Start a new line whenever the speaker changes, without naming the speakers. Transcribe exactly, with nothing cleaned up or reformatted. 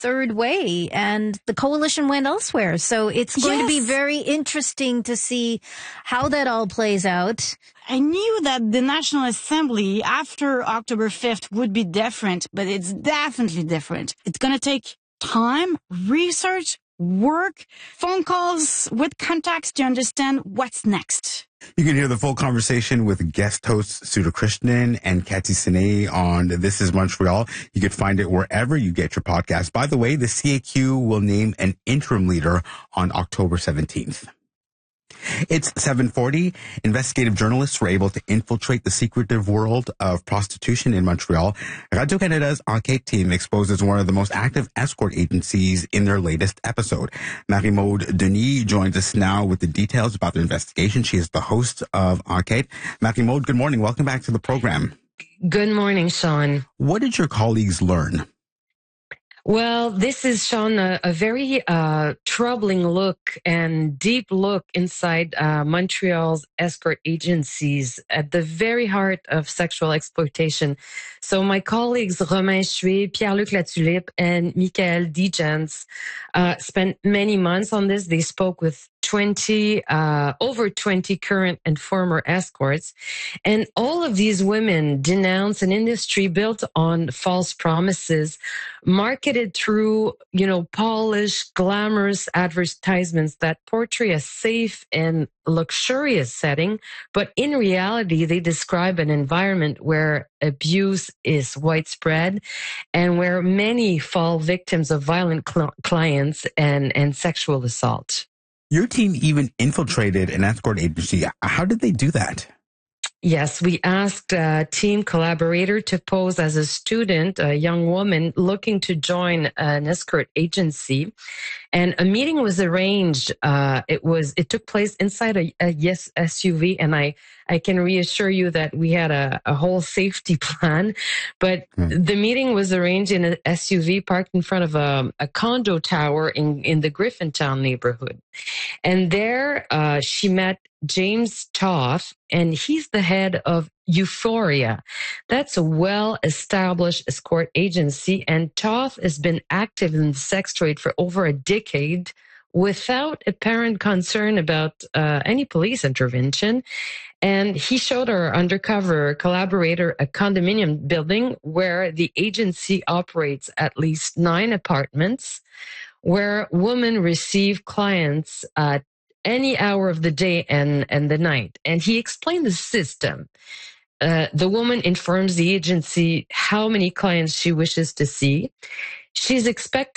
third way and the coalition went elsewhere. So it's going
Yes.
to be very interesting to see how that all plays out.
I knew that the National Assembly after October fifth would be different, but it's definitely different. It's going to take time, research, work, phone calls with contacts to understand what's next.
You can hear the full conversation with guest hosts Sudha Krishnan and Cathy Sine on This is Montreal. You can find it wherever you get your podcast. By the way, the C A Q will name an interim leader on October seventeenth. It's seven forty. Investigative journalists were able to infiltrate the secretive world of prostitution in Montreal. Radio-Canada's Enquête team exposes one of the most active escort agencies in their latest episode. Marie-Maude Denis joins us now with the details about their investigation. She is the host of Enquête. Marie-Maude, good morning. Welcome back to the program.
Good morning, Sean.
What did your colleagues learn?
Well, this is, Sean, a, a very uh, troubling look and deep look inside uh, Montreal's escort agencies at the very heart of sexual exploitation. So my colleagues Romain Chuet, Pierre-Luc Latulippe, and Michael Dijens uh, spent many months on this. They spoke with twenty, uh, over twenty current and former escorts. And all of these women denounce an industry built on false promises, marketed through, you know, polished, glamorous advertisements that portray a safe and luxurious setting. But in reality, they describe an environment where abuse is widespread and where many fall victims of violent cl- clients and, and sexual assault.
Your team even infiltrated an escort agency. How did they do that?
Yes, we asked a team collaborator to pose as a student, a young woman looking to join an escort agency. And a meeting was arranged. Uh, it was, it took place inside a, a yes S U V. And I, I can reassure you that we had a, a whole safety plan, but mm. the meeting was arranged in an S U V parked in front of a, a condo tower in, in the Griffintown neighborhood. And there, uh, she met James Toth, and he's the head of Euphoria. That's a well-established escort agency, and Toth has been active in the sex trade for over a decade without apparent concern about uh, any police intervention. And he showed our undercover collaborator a condominium building where the agency operates at least nine apartments, where women receive clients at any hour of the day and, and the night. And he explained the system. Uh, the woman informs the agency how many clients she wishes to see. She's expected